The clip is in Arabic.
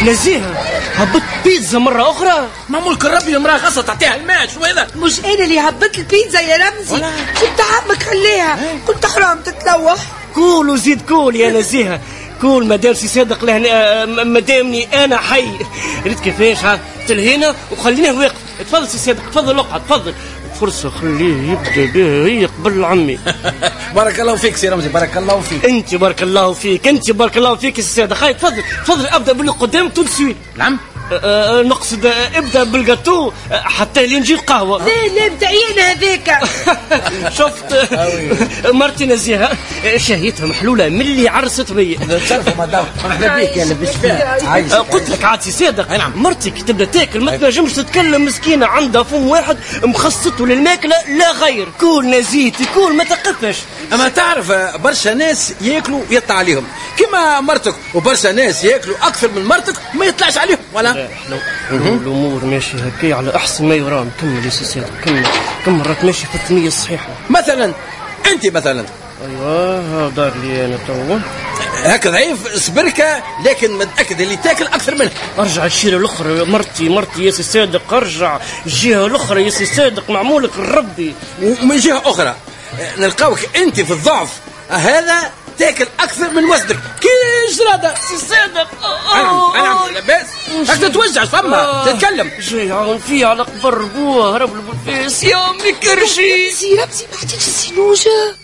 نزيهة هبط بيتزا مرة أخرى. معمول كربي المرأة خاصة تعطيها الماء. شو هذا؟ مش أنا اللي هبط البيتزا يا رمزي، كنت عمك خليها، كنت حرام تتلوح. كول وزيد كول يا نزيهة، كول مادام سي صادق لهنا، مادامني أنا حي. ريت كيفاش تلهينا وخليناه واقف. تفضل سي صادق، تفضل اقعد، تفضل. فرصة خليه يبدا بها قبل عمي. بارك الله فيك سي رمزي، بارك الله فيك. انت بارك الله فيك، انت بارك الله فيك يا سي صادق. هاي تفضل تفضل، ابدا باللي قدام تو سويت. نعم. نقصد ابدا بالجاتو حتى لين نجي القهوه. لا بدعينا هذاك. شفت مرتي نزيهه شهيتها محلوله من اللي عرست بيا. تشرفوا مدام، مرحبا بك يا لبس فيها. قلت لك عاد سي صادق، نعم مرتي كي تبدا تاكل ما تنجمش تتكلم، مسكينه عندها فم واحد مخصته للماكله لا غير. كول نزيتي كول ما تقفش. اما تعرف برشا ناس ياكلوا يطلع عليهم كما مرتك، وبرشا ناس ياكلوا اكثر من مرتك ما يطلعش عليهم. ولا الامور ماشي هكا على احسن ما يرام. كمل يا سي صادق، كم مرات ماشي في الثنيه الصحيحه. مثلا انت مثلا. ايوه دار لي انا تو هكا ضعيف صبركه، لكن متاكد اللي تاكل اكثر منها. ارجع الشيره الاخرى مرتي يا سي صادق، ارجع الجهه الاخرى يا سي صادق، معمولك ربي. ومن جهه اخرى نلقاوك انت في الضعف هذا تاكل اكثر من وزنك كي جراده سي صادق. انا لاباس راك تتوجع فما تتكلم. جاي عاون فيه على قبر بوه هرب له بالفيس يا امي كرشي. رمزي ما عطيتش السينوجه.